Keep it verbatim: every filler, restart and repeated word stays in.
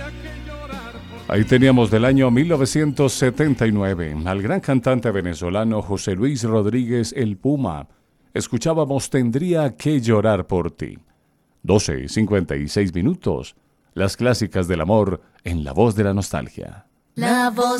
Ahí teníamos del año mil novecientos setenta y nueve al gran cantante venezolano José Luis Rodríguez El Puma. Escuchábamos Tendría que llorar por ti. doce y cincuenta y seis minutos. Las clásicas del amor en la voz de la nostalgia. La voz